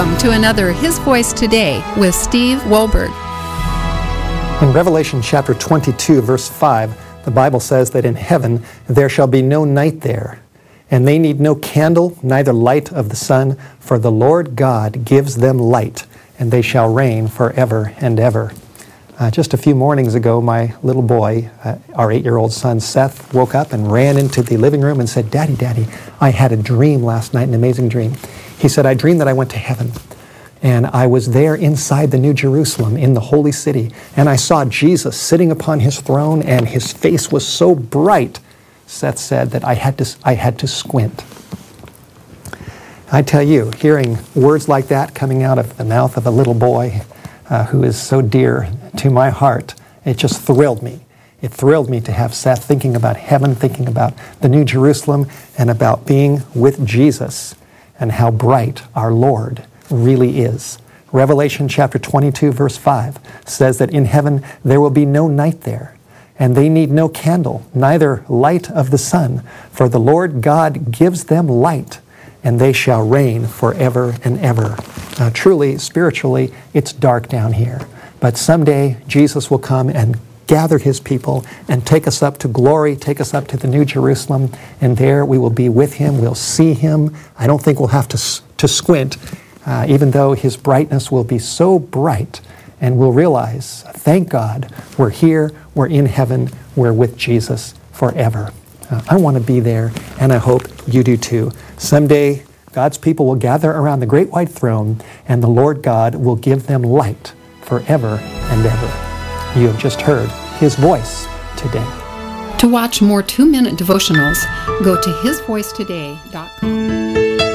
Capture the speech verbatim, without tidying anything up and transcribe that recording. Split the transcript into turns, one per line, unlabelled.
Welcome to another His Voice Today with Steve Wohlberg.
In Revelation chapter twenty-two, verse five, the Bible says that in heaven there shall be no night there, and they need no candle, neither light of the sun, for the Lord God gives them light, and they shall reign forever and ever. Uh, just a few mornings ago, my little boy, uh, our eight-year-old son Seth, woke up and ran into the living room and said, Daddy, Daddy, I had a dream last night, an amazing dream. He said, I dreamed that I went to heaven, and I was there inside the New Jerusalem in the holy city, and I saw Jesus sitting upon his throne, and his face was so bright, Seth said, that I had to, I had to squint. I tell you, hearing words like that coming out of the mouth of a little boy uh, who is so dear to my heart, it just thrilled me. It thrilled me to have Seth thinking about heaven, thinking about the New Jerusalem, and about being with Jesus and how bright our Lord really is. Revelation chapter twenty-two, verse five says that in heaven there will be no night there, and they need no candle, neither light of the sun, for the Lord God gives them light, and they shall reign forever and ever. Uh, truly, spiritually, it's dark down here. But someday, Jesus will come and gather his people and take us up to glory, take us up to the New Jerusalem, and there we will be with him. We'll see him. I don't think we'll have to, to squint, uh, even though his brightness will be so bright, and we'll realize, thank God, we're here, we're in heaven, we're with Jesus forever. Uh, I want to be there, and I hope you do too. Someday, God's people will gather around the great white throne, and the Lord God will give them light forever and ever. You have just heard His Voice Today.
To watch more two-minute devotionals, go to his voice today dot com.